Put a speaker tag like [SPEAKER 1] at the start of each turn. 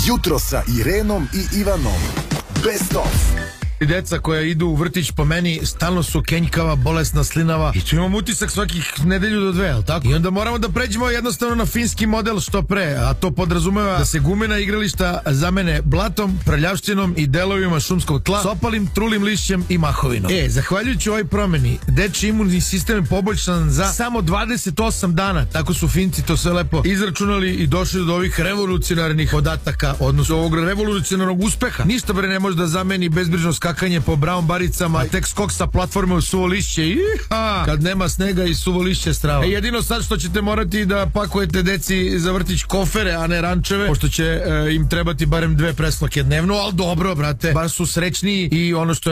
[SPEAKER 1] Jutro sa Irenom i Ivanom. Best of.
[SPEAKER 2] Deca koja idu u vrtić po meni stalno su kenjkava, bolesna, slinava i tu imam utisak svakih nedelju do dve, ali tako? I onda moramo da pređemo jednostavno na finski model što pre, a to podrazumeva da se gumena igrališta zamene blatom, prljavštinom i delovima šumskog tla s opalim, trulim lišćem i mahovinom. Zahvaljujući ovoj promeni, dečji imunni sistem je poboljšan za samo 28 dana. Tako su Finci to sve lepo izračunali i došli do ovih revolucionarnih podataka, odnosno ovog revolucionarnog uspeha. Ništa bre ne može da zameni bezbrižno skakanje po brown baricama, a tek skok sa platforme u suvo lišće. Iha! Kad nema snega i suvo lišće strava. Jedino sad što ćete morati da pakujete deci za vrtić kofere, a ne rančeve, pošto će im trebati barem 2 presloke dnevno, ali dobro, brate, bar su srećniji i ono što je